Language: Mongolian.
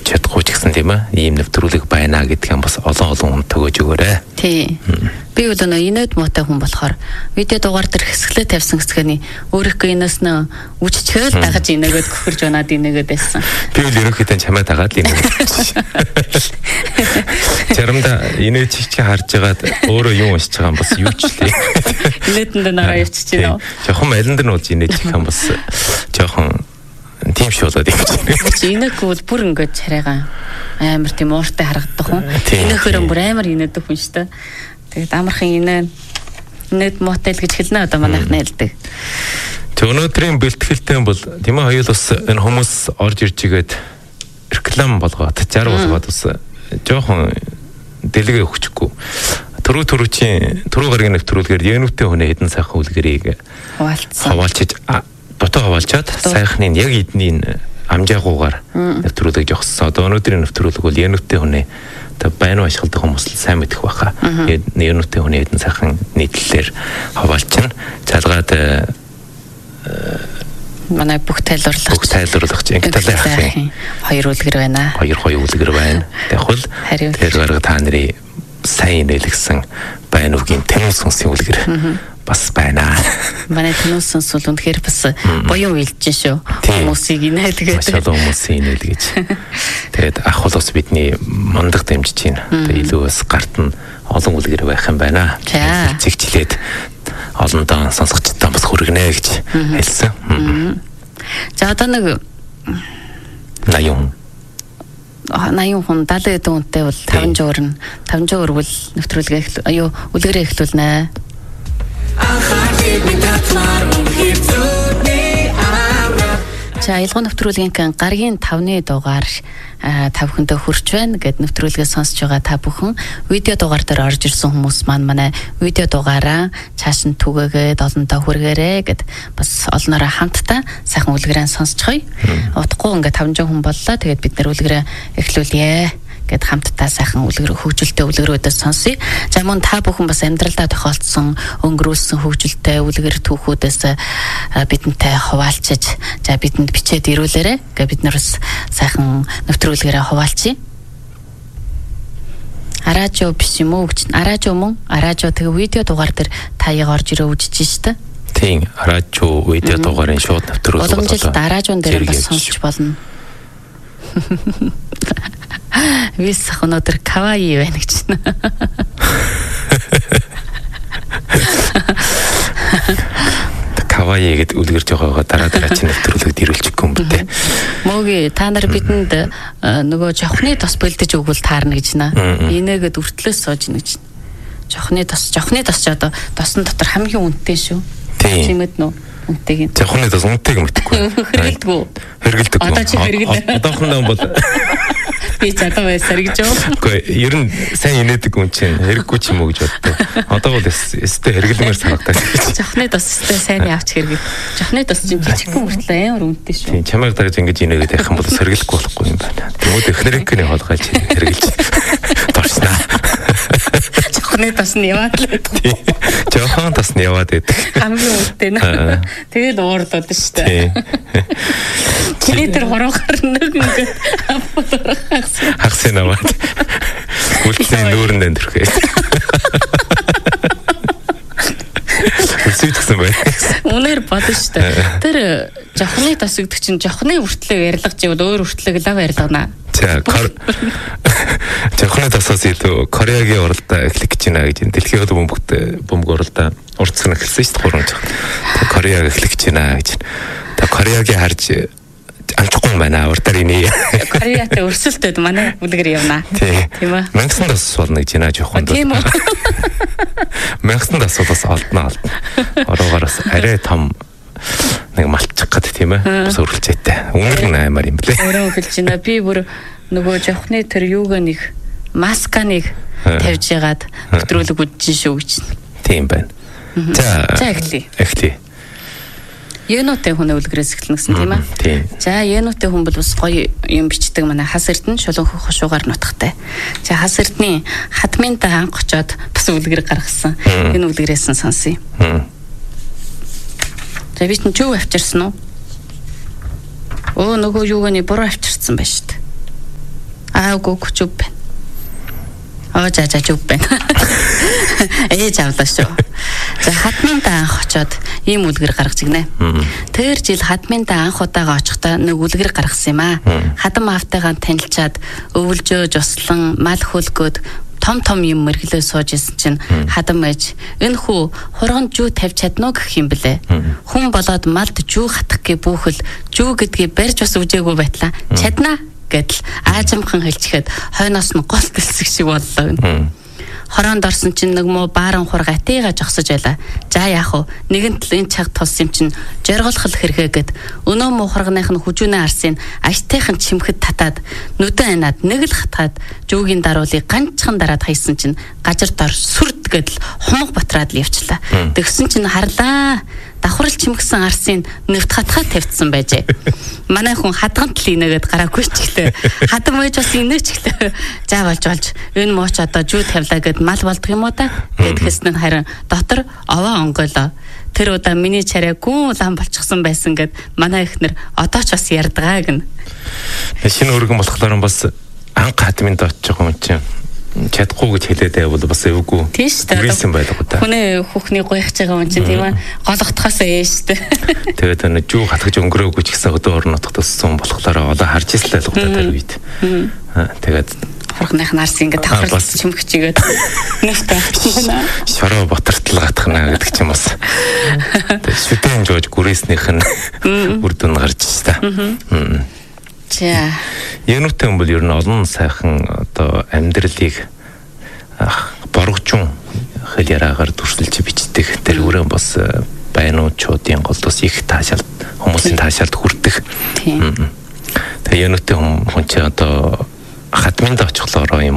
чадахгүй ч гэсэн тийм ээ ийм нэвтрүүлэг байна гэдг юм бас олон хүн төгөөж өгөөрэй. Тий. Би бол инээд муутай хүн болохоор видео дугаар дээр хэсгэлээ тавьсан хэсгэний өөрийнхөө инээс нь үжчихэл дагаж инээгээд гөхөрж унаад инээгээд байсан. Би бол ерөнхийдөө чамаа дагаад инээгээд. Заримдаа инээд чи харж байгаад өөрөө юу уншиж байгаа юм бас юу ч лээ. Инээдэнд нараа явчих чинь үү? Жохон алинд нь болж инээж их юм бас жохон тийм шиг болоод юм чинь. Инээхгүй бол бүр ингээд царайгаа амар тийм ууртай харагддаг хүн. Инээхээр бүр амар инээдэг хүн шүү дээ. Тэгээд амархан инээд мотел гэж хэлнэ одоо манайх нэлдэг. Тэг өнөөдрийн бэлтгэлтэй бол тийм ээ хоёул бас энэ хүмүүс орж ирж игээд реклам болгоод 60 болгоод бас жоохон дэлгээ өгчихгүй. Түрүү гаргийн нэвтрүүлгээр Янутэй хүнээ хэдэн сайхан үлгэрийг хаваалчиж дутаа хаваалчаад сайхныг яг эдний амжаагуугаар нэвтрүүлэг жогссон. Одоо өнөөдрийн нэвтрүүлэг бол Янутэй хүнээ байна ашигладаг хүмүүс сайн мэдэх байхаа. Янутэй хүнээ хэдэн сайхан нийтлэлээр хаваалчин залгаад манай бүх тайлбарлах чинь ингэ талын хоёр үлгэр байна. Хоёр үлгэр байна. Тэгвэл тэр гарга та нарын сайн нэлгсэн байна үгийн тэнэс сүнсийн үлгэр бас байна. Манай тэнэс сүнс бол үнэхээр бас боён уйлж шүү. Хүмүүсийг инээлгээд. Машаалаа хүмүүсийн инээлгэж. Тэгээд ах бол бас бидний мундаг дэмжиж байна. Тэгээд илүү бас гарт нь олон үлгэр байх юм байна. Зэгчлээд олондоо сонсогчдод бас хүргэнэ гэж хэлсэн. За одоо нэг 80 хүн 70 эд үнэтэй бол 500 өргөл нэвтрүүлгээ үлгэрээ эхлүүлнэ. За аялал нэвтрүүлгийн гаргийн 5-ны дугаар та бүхэндээ хүрч байна гэд нэвтрүүлгээ сонсож байгаа та бүхэн видео дугаар дээр орж ирсэн хүмүүс манай видео дугаараа цааш нь түгээгээд олонтоо хүргээрэй гэд бас олноороо хамтдаа сайхан үлгэрээ сонсцгоё. Утгагүй ингээд 500 хүн боллоо. Тэгээд бид нэр үлгэрээ эхлүүлье гэд хамтдаа сайхан хөгжилтэй үлгэрүүдээ сонсъё. За мөн та бүхэн бас амьдралдаа тохиолдсон өнгөрүүлсэн хөгжилтэй үлгэр түүхүүдээс бидэнтэй хуваалцаж за бидэнд бичээд ирүүлээрэй. Гэ бид нар бас сайхан нэвтрүүлгээрээ хуваалцъя. Аражо биш юм уу гэж. Аражо мөн. Аражо тэгээ видео дугаар дээр таяг орж ирээ үжиж штэ. Тийм. Аражо видео дугаарын шууд нэвтрүүлэг болоо. Боломжтой аражон дээр бас сонсч болно. Вис өнөөдөр каваи байна гэж байна. Каваи гэд үлгэрж байгаагаа дараа чинь нэвтрүүлэгт ирүүлчихгүй юм бэ. Мөгийн та нар бидэнд нөгөө жохны тос бэлдэж өгвөл таарна гэж наа. Инээгээд үртлээс сууж ийн гэж. Жохны тос ч одоо тосон дотор хамгийн үнэтэй шүү. Чимэд нөө үнэтэйг. Жохны тос үнэтэйг мэдхгүй. Хэрэгэлдэг. Одоо чи хэрэгэлдэг. Одоохон бол би чадаа байсаар гэж юу? Үгүй ер нь сайн инээдэг хүн чинь хэрэггүй ч юм уу гэж боддог. Одоо бол өстэй хэрэглэмээр санагдаад. Жохны тос өстэй сайн явж хэрэгэг. Жохны тос чинь жижигхэн мөртлөө амар үнэтэй шүү. Тийм чамайг дарж ингэж инээгээд явах юм бол сэргэлэхгүй болохгүй юм байна. Тэгмүүд эхнэрийнхний хоолгойч хэрэгэлж дурснаа. Жохны тос нь яваад л байдаг. Жохон тос нь яваад байдаг. Хамгийн үнэтэй нэ. Тэгээд уурлаад шүү дээ. Чиний тэр хорогоор нэг ингээд хагсын аваад үлдсэн нүүрэнд төрхөө. Үлсэйдсэн бай. Үнээр бодно шүү дээ. Тэр жохны тос гэдэг чинь жохны үртлэг ярилгаж ивэл өөр үртлэг лав ярилгана. За жохны тосоос илүү Кореагийн уралдаа эхлэх гэж байна гэж дэлхийн бөмбөг уралдаа урдсан эхэлсэн шүү дээ 3 жил. Кореаг эхлэх гэж байна гэж. Кореагийн харж амжихгүй юм байна. Урдаар инээ. Кореатай өрсөлдөд манай үлгэр явна. Тийм үү? Мангасан тас болно гэж байна жоохон. Тийм үү? Мангасан тас бас олдно. Ороогараас арай том нэг малтчих гэдэг тийм ээ. Бас өргөлцөөтэй. Үнэр нь аймаар юм блэ. Өөрөө хэлж байна. Би бүр нөгөө жохны тэр юуг нэг масканыг тавьж ягаад нэвтрүүлэг үзэж шүү гэж. Тийм байна. За эхлэе. Янутай хүн үлгэрээс эхэлнэ гэсэн тийм ээ. За янутай хүн бол бас гоё юм бичдэг манай хас эрдэнэ шулуун хушуугаар нутгатай. За хас эрдэнэ хадминтай анх очоод бас үлгэр гаргасан. Энэ үлгэрээс нь сонсъё. За би чинь чөв авчирсан уу? Нөгөө юуганы буруу авчирсан байна шүү дээ. Аагүй чүп байна. Жаа чүп байна. Ээж авлаа шүү. За хатминда анх очоод ийм үлгэр гаргаж игнэ. Тэр жил хатминда анх удаага очихдоо нэг үлгэр гаргасан юм аа. Хадам автайгаа танилцаад өвөлжөө жослон мал хөлгөөд том юм мэрглээ сууж исэн чинь хадам ээж энэ хүү хурган жүү тавьж чадна уу гэх юм блэ. Хүн болоод малд жүү хатах гэ бүхэл жүү гэдгийг барьж бас үжээгүй байтлаа. Чадна гэдэл аажимхан хэлчихэд хойноос нь гол дэлсэг шиг боллоо. Хороонд орсон чинь нэг муу бааран хург атыгаа жогсож байла. За яах вэ? Нэгэн тал энэ цаг тус юм чинь жорголхол хэрэгэгээд өнөө муу хургных нь хүжүүнээ арсын аштайхан чимхэд татаад нүдэн анаад нэг л хатгаад жүүгийн даруулыг ганцхан дараад хайсан чинь гажир дор сүрд гэдэл хумг батраад л явчлаа. Тэгсэн чинь харлаа. Давхрал чимгсэн арсын нэвт хатгаа тавьдсан байжээ. Манай хүн хадган талыг нэгэд гараагүй ч гэлээ. Хадам ээж бас инээч гэлээ. За болж энэ мууч одоо жүү тавилаа гэд мал болдго юм уу та? Гэдгэсэн нь харин дотор овоо онгойлоо. Тэр удаа миний чараа гүн лам болчихсон байсан гэд манай эхнэр одоо ч бас ярьдгаа гэн. Шинэ өргөн болохоор бас анх хатминд очиж байгаа юм чинь чадахгүй гэж хэлээд байвал бас эвгүй. Хүрээсэн байлгүй та. Хүний хүүхний гоёхж байгаа юм чинь тийм ээ. Голготхоос ээжтэй. Тэгээд энэ жүү хатгаж өнгөрөөгүй ч гэсэн өдөө орон нутгад өссөн болохоор одоо харж ирсэн л байгаа тэр үед. Тэгээд хургных нарс ингэ давхрал чимгчигээд нэвт авчихна. Шороо ботортол гатхна гэдэг ч юм бас. Тэгээд шүтэн жоож гүрээснийх нь үр дүн гарч ирсэн. За. Януутай бол ер нь олон сайхан одоо амьдралыг боргочун хэл яраагаар дүрсэлж бичдэг. Тэр өрөө бас байнуучуудын голд бас их таашаалт хүмүүсийн таашаалт хүрдэг. Тэгээ януутай хүн чи одоо хатминд очихлоо юм